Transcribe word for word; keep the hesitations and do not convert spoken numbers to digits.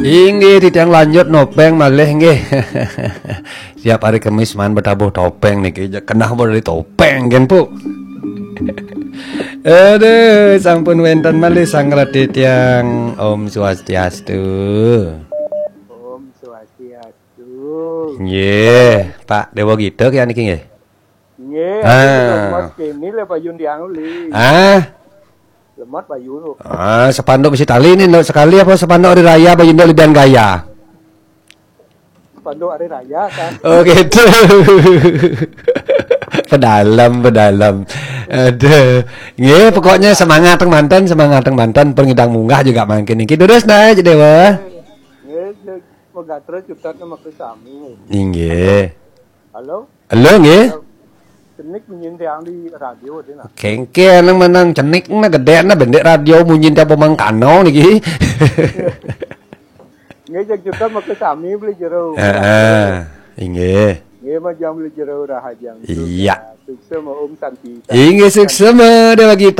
Inggih titiang lanjut nopeng malih nggih. Siap hari Kamis man bertabuh topeng niki kenah dari topeng kan Bu. Aduh, sampun wenten malih sang raditya Om Swastiastu. Om Swastiastu. Nggih, Pak Dewa Gita ki niki nggih. Nggih, Ah. lemot kene le payun diang li. Ah, Lemot payun. ah sepanduk besi tali ini nduk sekali apa sepanduk hari raya Bayu Nduk Libian Gaya. Panduk hari raya kan. Oh gitu. Pedalam, pedalam. Aduh. Nggih, pokoknya semangat teng manten, semangat teng manten pengidang munggah juga makin iki terus nah aja Dewa. Nggih, pegatra cipta nama kesami. Nggih. Halo? Halo nggih. Cenik menyintiang di radio deh nah. Kengke nang menang cenik na gede na bendek radio munyin ta pemangkano niki. Nggih, jak cipta nama kesami beli jero. Heeh. Nggih. Nggih, mah jam beli jero rahajang. Iya. Sukses sama Om Santi. Inggih sukses Dewa Gita.